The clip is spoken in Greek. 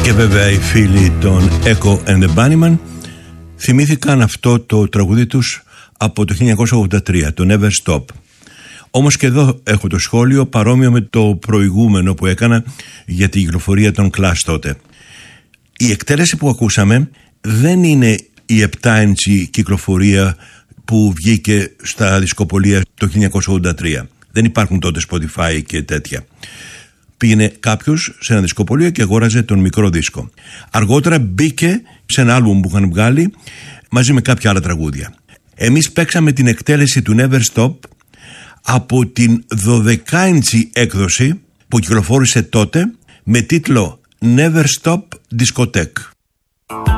Και βέβαια οι φίλοι των Echo and the Bunnymen θυμήθηκαν αυτό το τραγούδι τους από το 1983, το Never Stop. Όμως και εδώ έχω το σχόλιο παρόμοιο με το προηγούμενο που έκανα για την κυκλοφορία των Clash τότε. Η εκτέλεση που ακούσαμε δεν είναι η 7-inch κυκλοφορία που βγήκε στα δισκοπολία το 1983. Δεν υπάρχουν τότε Spotify και τέτοια. Πήγαινε κάποιος σε ένα δισκοπολείο και αγόραζε τον μικρό δίσκο. Αργότερα μπήκε σε ένα άλμπουμ που είχαν βγάλει μαζί με κάποια άλλα τραγούδια. Εμείς παίξαμε την εκτέλεση του Never Stop από την 12-inch έκδοση που κυκλοφόρησε τότε με τίτλο Never Stop Discotheque.